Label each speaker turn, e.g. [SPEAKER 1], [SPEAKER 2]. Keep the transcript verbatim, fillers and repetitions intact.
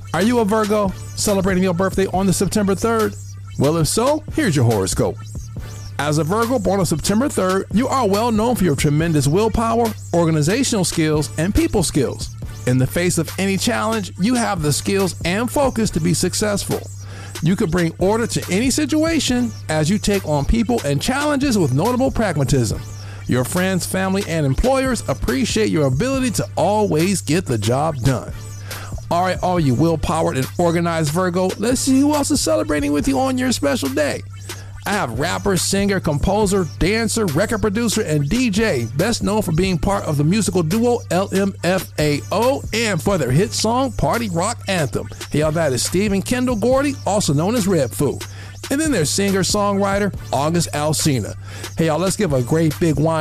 [SPEAKER 1] Are you a Virgo celebrating your birthday on the September third? Well, if so, here's your horoscope. As a Virgo born on September third, you are well known for your tremendous willpower, organizational skills, and people skills. In the face of any challenge, you have the skills and focus to be successful. You can bring order to any situation as you take on people and challenges with notable pragmatism. Your friends, family, and employers appreciate your ability to always get the job done. All right, all you will-powered and organized Virgo, let's see who else is celebrating with you on your special day. I have rapper, singer, composer, dancer, record producer, and D J, best known for being part of the musical duo L M F A O and for their hit song Party Rock Anthem. Hey, y'all, that is Stephen Kendall Gordy, also known as Redfoo. And then there's singer-songwriter August Alsina. Hey, y'all, let's give a great big wine